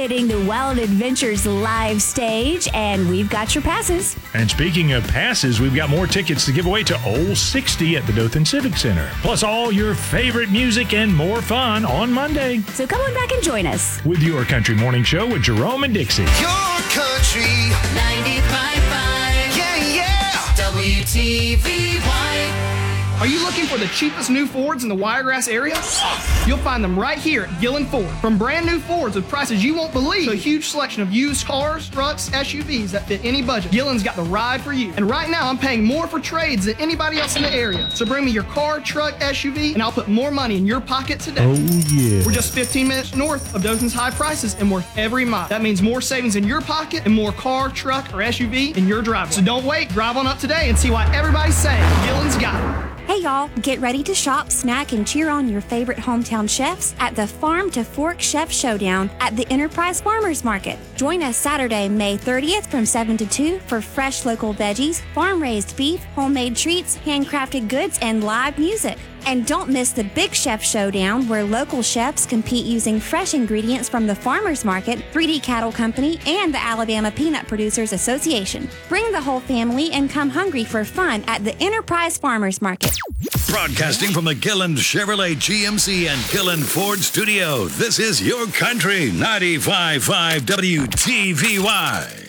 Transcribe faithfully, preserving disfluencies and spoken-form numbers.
hitting the Wild Adventures live stage, and we've got your passes. And speaking of passes, we've got more tickets to give away to Old sixty at the Dothan Civic Center. Plus all your favorite music and more fun on Monday. So come on back and join us. With your Country Morning Show with Jerome and Dixie. Your country ninety-five point five. Yeah, yeah. W T V Y. Are you looking for the cheapest new Fords in the Wiregrass area? You'll find them right here at Gillen Ford. From brand new Fords with prices you won't believe to a huge selection of used cars, trucks, S U Vs that fit any budget, Gillen's got the ride for you. And right now I'm paying more for trades than anybody else in the area. So bring me your car, truck, S U V, and I'll put more money in your pocket today. Oh, yeah. We're just fifteen minutes north of Dothan's high prices and worth every mile. That means more savings in your pocket and more car, truck, or S U V in your driveway. So don't wait. Drive on up today and see why everybody's saying Gillen's got it. Hey y'all, get ready to shop, snack, and cheer on your favorite hometown chefs at the Farm to Fork Chef Showdown at the Enterprise Farmers Market. Join us Saturday, May thirtieth from seven to two for fresh local veggies, farm-raised beef, homemade treats, handcrafted goods, and live music. And don't miss the Big Chef Showdown, where local chefs compete using fresh ingredients from the Farmers Market, three D Cattle Company, and the Alabama Peanut Producers Association. Bring the whole family and come hungry for fun at the Enterprise Farmers Market. Broadcasting from the Gillen Chevrolet G M C and Gillen Ford Studio, this is Your Country ninety-five point five W T V Y.